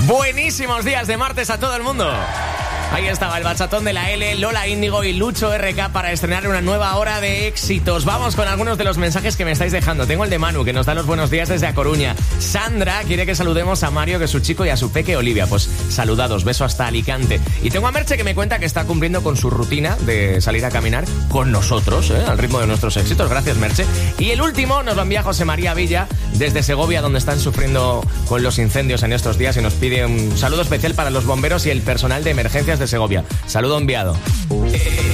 Buenísimos días de martes a todo el mundo. Ahí estaba el bachatón de la L, Lola Índigo y Lucho RK para estrenar una nueva hora de éxitos. Vamos con algunos de los mensajes que me estáis dejando. Tengo el de Manu, que nos da los buenos días desde A Coruña. Sandra quiere que saludemos a Mario, que es su chico, y a su peque Olivia. Pues saludados, beso hasta Alicante. Y tengo a Merche, que me cuenta que está cumpliendo con su rutina de salir a caminar con nosotros, al ritmo de nuestros éxitos. Gracias, Merche. Y el último nos lo envía José María Villa desde Segovia, donde están sufriendo con los incendios en estos días, y nos pide un saludo especial para los bomberos y el personal de emergencias de Segovia. Saludo enviado.